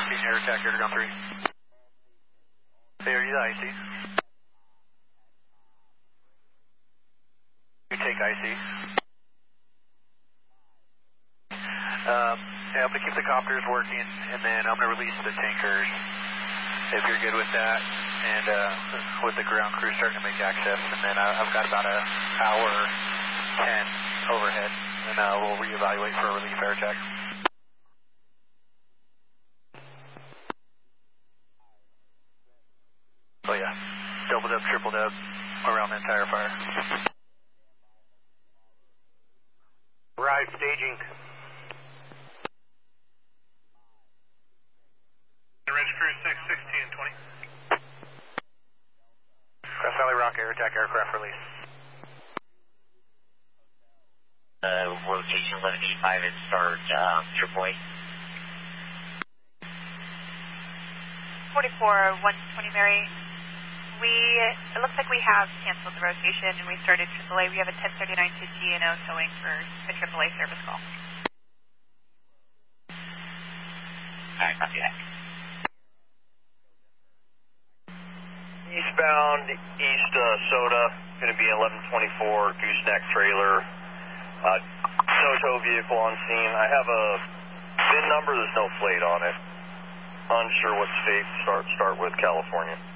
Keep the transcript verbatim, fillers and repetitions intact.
Requesting air attack, air ground three. Hey, are you the I C? You take I C. Um, yeah, I'm going to keep the copters working, and then I'm going to release the tankers, if you're good with that, and uh, with the ground crew starting to make access, and then I, I've got about an hour ten overhead, and uh, we'll reevaluate for a relief air attack. Oh yeah, double dub, triple dub, around the entire fire. Right, staging. Ridge Crew six, sixteen, twenty. Crest Valley Rock air attack aircraft release. Uh, rotation eleven eighty-five and start um, triple A. forty-four, one twenty Mary. We, it looks like we have canceled the rotation and we started triple A. We have a ten thirty-nine to G N O towing for a triple A service call. Alright, copy that. Eastbound, east uh, Soda, going to be eleven twenty-four gooseneck trailer. Uh, no tow vehicle on scene. I have a V I N number, there's no plate on it. Unsure what state, start, start with California.